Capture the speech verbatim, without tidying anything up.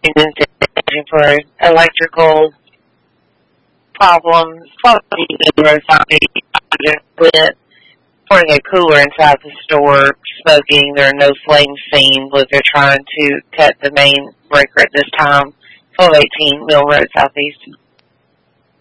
for electrical problems. Probably the road southeast. Pouring a cooler inside the store, smoking. There are no flames seen, but they're trying to cut the main breaker at this time. twelve eighteen Mill Road Southeast.